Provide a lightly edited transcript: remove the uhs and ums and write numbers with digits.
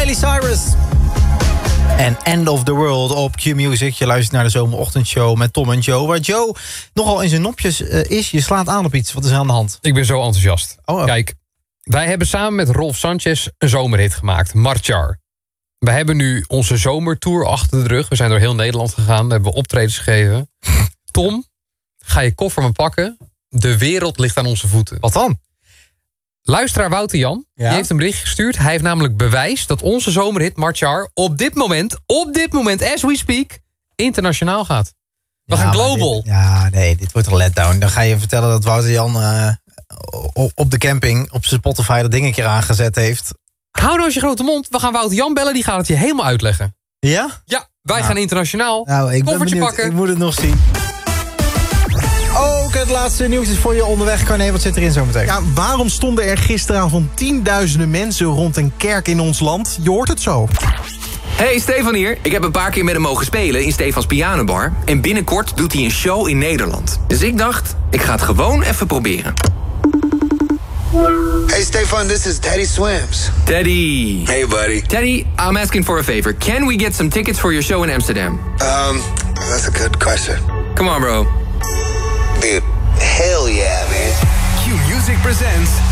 Miley Cyrus. En End of the World op Q-Music. Je luistert naar de zomerochtendshow met Tom en Joe. Waar Joe nogal in zijn nopjes is. Je slaat aan op iets. Wat is er aan de hand? Ik ben zo enthousiast. Oh. Kijk, wij hebben samen met Rolf Sanchez een zomerhit gemaakt. Marchar. We hebben nu onze zomertour achter de rug. We zijn door heel Nederland gegaan. We hebben optredens gegeven. Tom, ga je koffer maar pakken. De wereld ligt aan onze voeten. Wat dan? Luisteraar Wouter Jan, die heeft een bericht gestuurd. Hij heeft namelijk bewijs dat onze zomerhit Marchar op dit moment, as we speak, internationaal gaat. We gaan global. Dit wordt een letdown. Dan ga je vertellen dat Wouter Jan op de camping op zijn Spotify dat ding een keer aangezet heeft. Hou nou eens je grote mond. We gaan Wouter Jan bellen, die gaat het je helemaal uitleggen. Ja? Ja, wij gaan internationaal. Ik ben benieuwd. pakken. Ik moet het nog zien. Ook het laatste nieuws is voor je onderweg. Carné, wat zit erin zometeen? Ja, waarom stonden er gisteravond tienduizenden mensen rond een kerk in ons land? Je hoort het zo. Hey, Stefan hier. Ik heb een paar keer met hem mogen spelen in Stefans Pianobar. En binnenkort doet hij een show in Nederland. Dus ik dacht, ik ga het gewoon even proberen. Hey Stefan, this is Teddy Swims. Teddy. Hey buddy. Teddy, I'm asking for a favor. Can we get some tickets for your show in Amsterdam? That's a good question. Come on, bro. Dude, hell yeah, man. Q-Music presents